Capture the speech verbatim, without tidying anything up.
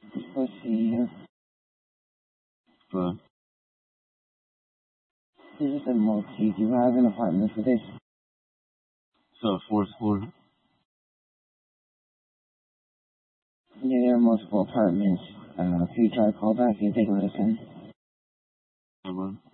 Let's see here. But This is a multi. Do you have an apartment for this? so fourth floor. Yeah, there are multiple apartments. Uh, if you try to call back, you take a listen. How about?